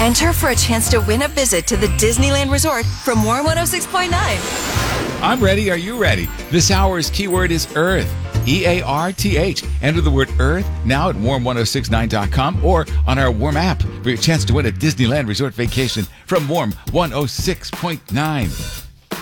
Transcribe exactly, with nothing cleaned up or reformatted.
Enter for a chance to win a visit to the Disneyland Resort from Warm one oh six point nine. I'm ready. Are you ready? This hour's keyword is Earth. E A R T H. Enter the word Earth now at warm ten sixty-nine dot com or on our Warm app for your chance to win a Disneyland Resort vacation from Warm one oh six point nine.